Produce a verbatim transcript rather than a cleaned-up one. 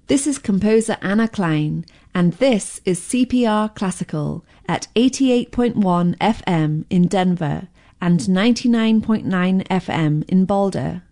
This is composer Anna Klein, and this is C P R Classical at eighty-eight point one F M in Denver and ninety-nine point nine F M in Boulder.